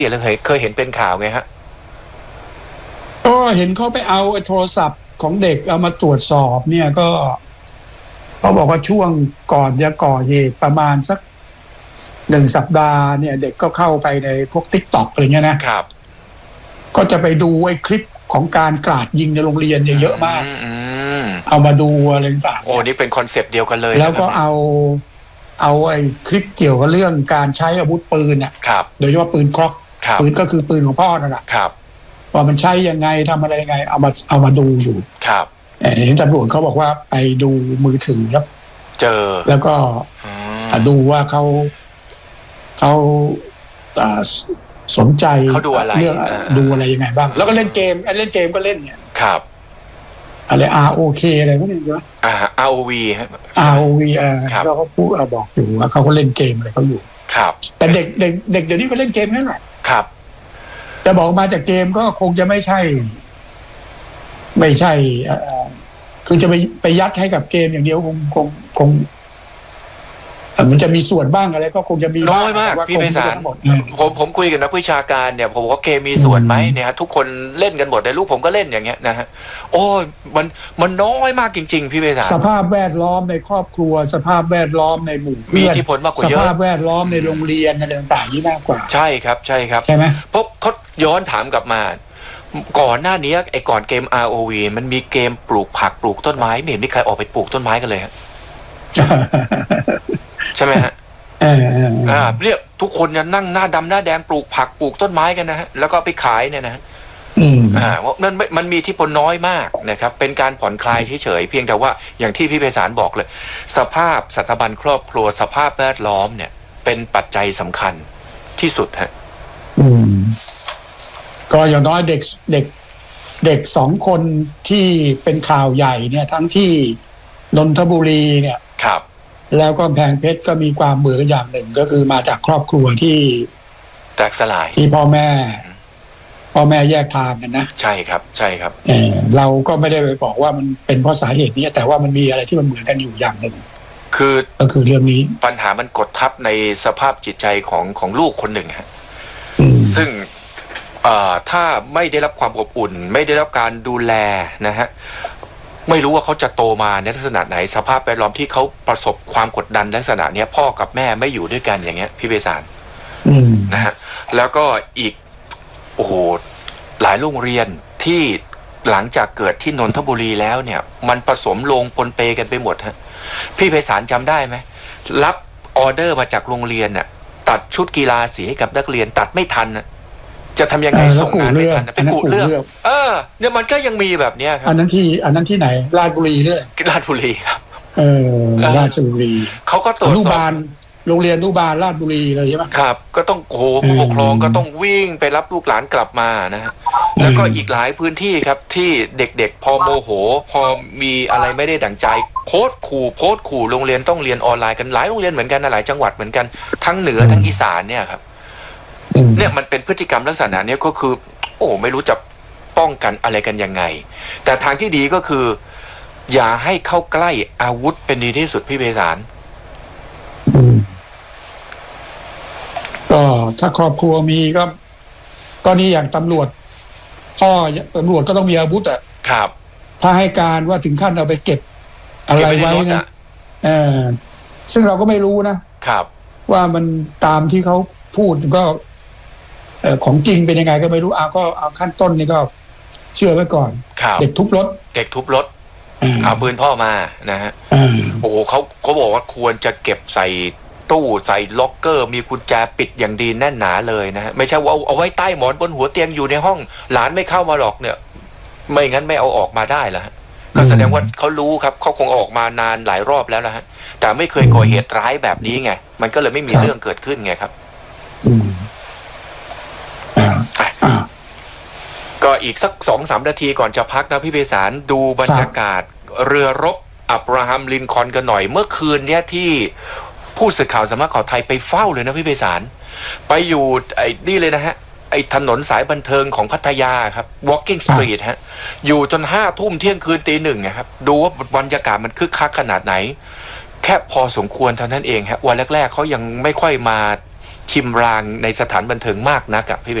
เราเคยเห็นเป็นข่าวไงฮะก็เห็นเขาไปเอาโทรศัพท์ของเด็กเอามาตรวจสอบเนี่ยก็เขาบอกว่าช่วงก่อนจะก่อเหตุประมาณสัก1 สัปดาห์เนี่ยเด็กก็เข้าไปในพวก TikTok อะไรเงี้ยนะครับก็จะไปดูไอ้คลิปของการกราดยิงในโรงเรียนเยอะมากเอามาดูอะไรต่างๆโอ้นี่เป็นคอนเซปต์เดียวกันเลยแล้วก็เอาไอ้คลิปเกี่ยวกับเรื่องการใช้อาวุธปืนเนี่ยโดยเฉพาะปืนคล็อกปืนก็คือปืนของพ่อนั่นแหละว่ามันใช้ยังไงทำอะไรยังไงเอามาดูอยู่ครับเห็นตำรวจเขาบอกว่าไปดูมือถือครับเจอแล้วก็ดูว่าเขาสนใจเขาดูอะไรเรื่องดูอะไรยังไงบ้างแล้วก็เล่นเกมก็เล่นเนี่ยครับอะไร ROK อะไรพวกนี้ใช่ไหม ROV ฮะ ROV แล้วเขาพูดบอกอยู่ว่าเขาก็เล่นเกมอะไรเขาอยู่ครับแต่เด็กเดี๋ยวนี้ก็เล่นเกมนั่นแหละครับจะบอกมาจากเกมก็คงจะไม่ใช่คือจะไปยัดให้กับเกมอย่างเดียวคงมันจะมีส่วนบ้างอะไรก็คงจะมีน้อยมากพี่ไพศาลผมคุยกับนักวิชาการเนี่ยผมบอกว่าเกมมีส่วนไหมเนี่ยทุกคนเล่นกันหมดเลยลูกผมก็เล่นอย่างเงี้ยนะฮะโอ้มันน้อยมากจริงๆพี่ไพศาลสภาพแวดล้อมในครอบครัวสภาพแวดล้อมในหมู่มีอิทธิพลมากกว่าเยอะสภาพแวดล้อมในโรงเรียนอะไรต่างๆนี่มากกว่าใช่ครับใช่ไหมเพราะเขาย้อนถามกลับมาก่อนหน้านี้ไอ้ก่อนเกม ROV มันมีเกมปลูกผักปลูกต้นไม้ไม่เห็นมีใครออกไปปลูกต้นไม้กันเลยฮะใช่ไหมฮะเรียกทุกคนเนี่ยนั่งหน้าดำหน้าแดงปลูกผักปลูกต้นไม้กันนะฮะแล้วก็ไปขายเนี่ยนะว่านั่นมันมีที่ผลน้อยมากนะครับเป็นการผ่อนคลายเฉยๆเพียงแต่ว่าอย่างที่พี่ไพศาลบอกเลยสภาพสถาบันครอบครัวสภาพแวดล้อมเนี่ยเป็นปัจจัยสำคัญที่สุดฮะก็อย่างน้อยเด็ก2 คนที่เป็นข่าวใหญ่เนี่ยทั้งที่นนทบุรีเนี่ยครับแล้วก็กำแพงเพชรก็มีความเหมือนอย่างหนึ่งก็คือมาจากครอบครัวที่แตกสลายที่พ่อแม่แยกทางกันนะใช่ครับเราก็ไม่ได้ไปบอกว่ามันเป็นเพราะสาเหตุนี้แต่ว่ามันมีอะไรที่มันเหมือนกันอยู่อย่างหนึ่งก็คือเรื่องนี้ปัญหามันกดทับในสภาพจิตใจของลูกคนหนึ่งฮะซึ่งถ้าไม่ได้รับความอบอุ่นไม่ได้รับการดูแลนะฮะไม่รู้ว่าเขาจะโตมาในลักษณะไหนสภาพแวดล้อมที่เขาประสบความกดดันลักษณะนี้พ่อกับแม่ไม่อยู่ด้วยกันอย่างเงี้ยพี่ไพศาลนะฮะแล้วก็อีกโอ้โหหลายโรงเรียนที่หลังจากเกิดที่นนทบุรีแล้วเนี่ยมันผสมลงปนเปกันไปหมดฮะพี่ไพศาลจำได้ไหมรับออเดอร์มาจากโรงเรียนน่ะตัดชุดกีฬาสีให้กับนักเรียนตัดไม่ทันนะจะทำยังไงส่งงานไม่ทันเป็นกุเรื่องเนี่ยมันก็ยังมีแบบนี้ครับอันนั้นที่ไหนราชบุรีด้วยราชบุรีครับราชบุรีเขาก็ตรวจสอบโรงเรียนอนุบาลราชบุรีเลยใช่ไหมครับก็ต้องผู้ปกครองก็ต้องวิ่งไปรับลูกหลานกลับมานะฮะแล้วก็อีกหลายพื้นที่ครับที่เด็กๆพอโมโหพอมีอะไรไม่ได้ดั่งใจโพสต์ขู่โรงเรียนต้องเรียนออนไลน์กันหลายโรงเรียนเหมือนกันหลายจังหวัดเหมือนกันทั้งเหนือทั้งอีสานเนี่ยครับเนี่ยมันเป็นพฤติกรรมลักษณะนี้ก็คือไม่รู้จะป้องกันอะไรกันยังไงแต่ทางที่ดีก็คืออย่าให้เข้าใกล้อาวุธเป็นดีที่สุดพี่ไพศาลก็ถ้าครอบครัวมีก็นี่อย่างตำรวจตำรวจก็ต้องมีอาวุธครับถ้าให้การว่าถึงขั้นเอาไปเก็บอะไรไว้นะซึ่งเราก็ไม่รู้นะครับว่ามันตามที่เขาพูดก็ของจริงเป็นยังไงก็ไม่รู้ก็เอาขั้นต้นนี่ก็เชื่อไว้ก่อนเด็กทุบรถเอาปืนพ่อมานะฮะโอ้โหเขาบอกว่าควรจะเก็บใส่ตู้ใส่ล็อกเกอร์มีกุญแจปิดอย่างดีแน่นหนาเลยนะฮะไม่ใช่ว่าเอาไว้ใต้หมอนบนหัวเตียงอยู่ในห้องหลานไม่เข้ามาหรอกเนี่ยไม่งั้นไม่เอาออกมาได้ละก็แสดงว่าเขารู้ครับเขาคงออกมานานหลายรอบแล้วนะฮะแต่ไม่เคยก่อเหตุร้ายแบบนี้ไงมันก็เลยไม่มีเรื่องเกิดขึ้นไงครับก็อีกสัก 2-3 นาทีก่อนจะพักนะพี่ไพศาลดูบรรยากาศเรือรบอับราฮัมลินคอล์นกันหน่อยเมื่อคืนเนี้ยที่ผู้สื่อข่าวสำนักข่าวไทยไปเฝ้าเลยนะพี่ไพศาลไปอยู่นี่เลยนะฮะไอ้ถนนสายบันเทิงของพัทยาครับ Walking Street ฮะอยู่จน5 ทุ่มเที่ยงคืนตี 1ครับดูว่าบรรยากาศมันคึกคักขนาดไหนแค่พอสมควรเท่านั้นเองฮะวันแรกๆเขายังไม่ค่อยมาชิมรางในสถานบันเทิงมากนักอะพี่